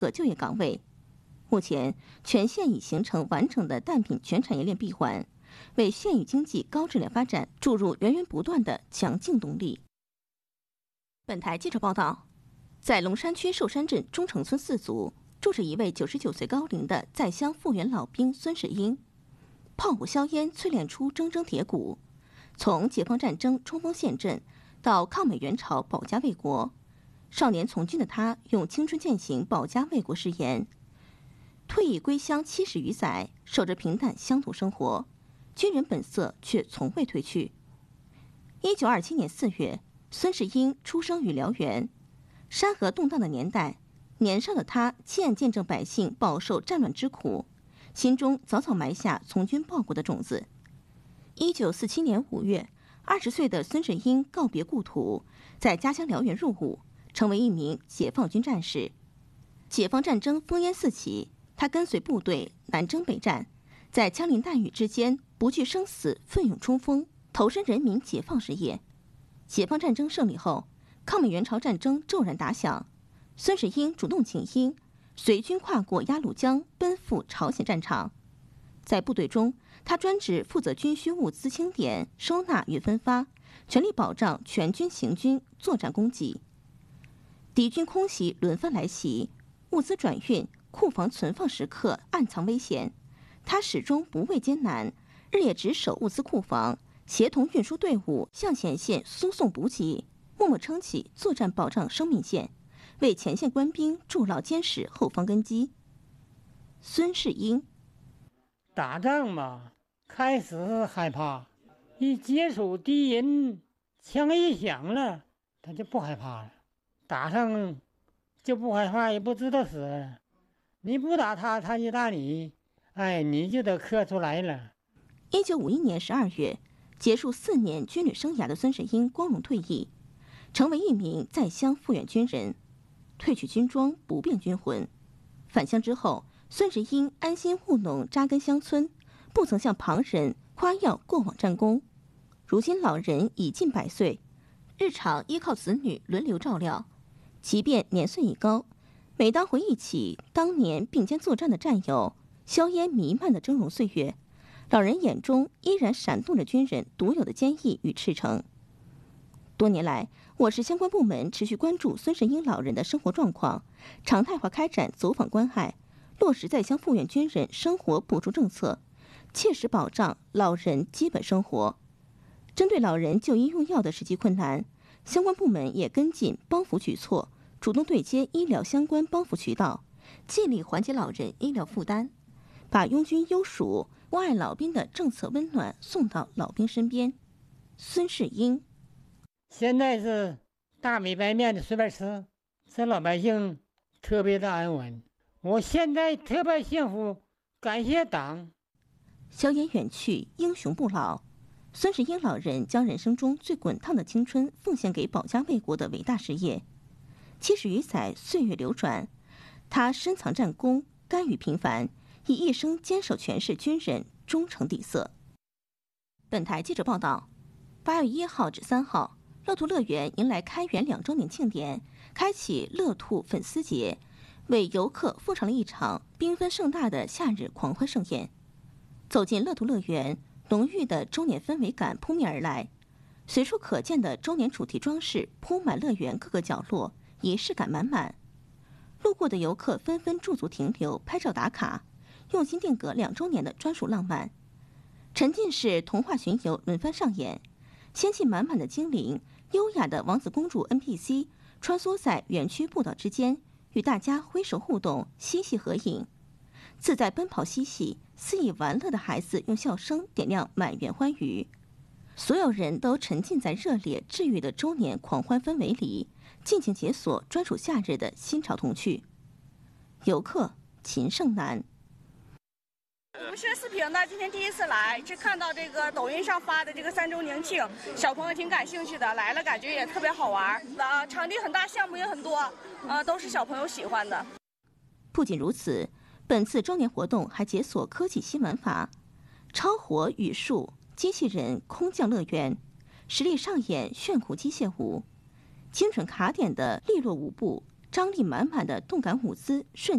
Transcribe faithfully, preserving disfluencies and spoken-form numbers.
个就业岗位。目前，全县已形成完整的蛋品全产业链闭环，为县域经济高质量发展注入源源不断的强劲动力。本台记者报道，在龙山区寿山镇中城村四组，住着一位九十九岁高龄的在乡复员老兵孙世英。炮火硝烟淬炼出铮铮铁骨，从解放战争冲锋陷阵到抗美援朝保家卫国，少年从军的他用青春践行保家卫国誓言。退役归乡七十余载，守着平淡乡土生活，军人本色却从未褪去。一九二七年四月，孙世英出生于辽源。山河动荡的年代，年少的他亲眼见证百姓饱受战乱之苦，心中早早埋下从军报国的种子。一九四七年五月，二十岁的孙世英告别故土，在家乡辽源入伍，成为一名解放军战士。解放战争烽烟四起，他跟随部队南征北战，在枪林弹雨之间不惧生死，奋勇冲锋，投身人民解放事业。解放战争胜利后，抗美援朝战争骤然打响，孙世英主动请缨，随军跨过鸭绿江，奔赴朝鲜战场。在部队中，他专职负责军需物资清点、收纳与分发，全力保障全军行军作战供给。敌军空袭轮番来袭，物资转运、库房存放时刻暗藏危险，他始终不畏艰难，日夜值守物资库房，协同运输队伍向前线输送补给，默默撑起作战保障生命线，为前线官兵筑牢坚实后方根基。孙世英： 打仗嘛，开始害怕，一接触敌人，枪一响了，他就不害怕了。打上就不害怕，也不知道死了。你不打他，他就打你，哎，你就得磕出来了。 一九五一年十二月，结束四年军旅生涯的孙世英光荣退役，成为一名在乡复员军人，褪去军装，不变军魂。返乡之后，孙世英安心务农，扎根乡村，不曾向旁人夸耀过往战功。如今老人已近百岁，日常依靠子女轮流照料，即便年岁已高，每当回忆起当年并肩作战的战友，硝烟弥漫的峥嵘岁月，老人眼中依然闪动着军人独有的坚毅与赤诚。多年来，我市相关部门持续关注孙世英老人的生活状况，常态化开展走访关爱，落实在乡复员军人生活补助政策，切实保障老人基本生活。针对老人就医用药的实际困难，相关部门也跟进帮扶举措，主动对接医疗相关帮扶渠道，尽力缓解老人医疗负担，把拥军优属、关爱老兵的政策温暖送到老兵身边。孙世英： 现在是大米白面的随便吃，这老百姓特别的安稳。我现在特别幸福，感谢党。 硝烟远去，英雄不老。孙世英老人将人生中最滚烫的青春奉献给保家卫国的伟大事业。七十余载，岁月流转，他深藏战功，甘于平凡，以一生坚守全市军人忠诚底色。本台记者报道，八月一号至三号，乐兔乐园迎来开园两周年庆典，开启乐兔粉丝节，为游客赴上了一场缤纷盛大的夏日狂欢盛宴。走进乐兔乐园，浓郁的周年氛围感扑面而来，随处可见的周年主题装饰铺满乐园各个角落，仪式感满满。路过的游客纷纷驻足停留，拍照打卡，用心定格两周年的专属浪漫。沉浸式童话巡游轮番上演，仙气满满的精灵，优雅的王子公主 N P C 穿梭在园区步道之间，与大家挥手互动，嬉戏合影。自在奔跑嬉戏、肆意玩乐的孩子用笑声点亮满园欢愉。所有人都沉浸在热烈治愈的周年狂欢氛围里，尽情解锁专属夏日的新潮童趣。游客秦胜男： 我们是四平的，今天第一次来，是看到这个抖音上发的这个三周年庆，小朋友挺感兴趣的，来了感觉也特别好玩。啊，场地很大，项目也很多，啊，都是小朋友喜欢的。 不仅如此，本次周年活动还解锁科技新玩法，超火语术、机器人空降乐园，实力上演炫酷机械舞，精准卡点的利落舞步，张力满满的动感舞姿瞬